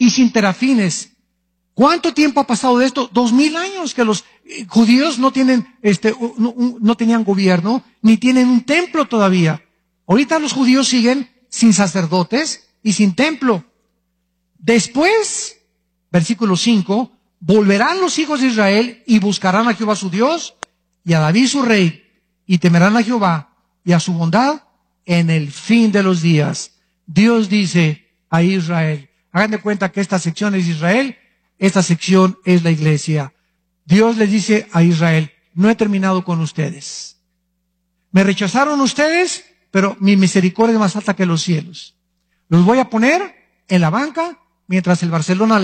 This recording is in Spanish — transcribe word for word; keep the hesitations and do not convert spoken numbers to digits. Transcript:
y sin terafines. ¿Cuánto tiempo ha pasado de esto? Dos mil años que los eh, judíos no tienen, este, no, un, no tenían gobierno, ni tienen un templo todavía. Ahorita los judíos siguen sin sacerdotes y sin templo. Después, versículo cinco, volverán los hijos de Israel y buscarán a Jehová su Dios y a David su rey, y temerán a Jehová y a su bondad en el fin de los días. Dios dice a Israel, hagan de cuenta que esta sección es Israel, esta sección es la iglesia. Dios les dice a Israel, no he terminado con ustedes. Me rechazaron ustedes, pero mi misericordia es más alta que los cielos. Los voy a poner en la banca mientras el Barcelona